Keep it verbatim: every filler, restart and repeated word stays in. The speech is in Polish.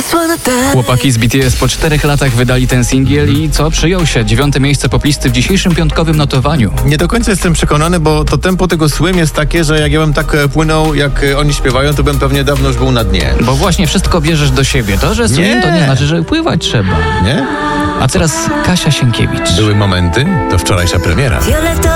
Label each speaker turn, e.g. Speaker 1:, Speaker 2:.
Speaker 1: Chłopaki z B T S po czterech latach wydali ten singiel i co? Przyjął się. Dziewiąte miejsce poplisty w dzisiejszym piątkowym notowaniu.
Speaker 2: Nie do końca jestem przekonany, bo to tempo tego Swim jest takie, że jak ja bym tak e, płynął, jak e, oni śpiewają, to bym pewnie dawno już był na dnie.
Speaker 1: Bo właśnie wszystko bierzesz do siebie. To, że swim,
Speaker 2: Nie.
Speaker 1: to nie znaczy, że pływać trzeba.
Speaker 2: Nie?
Speaker 1: A teraz Kasia Sienkiewicz.
Speaker 2: Były momenty, to wczorajsza premiera.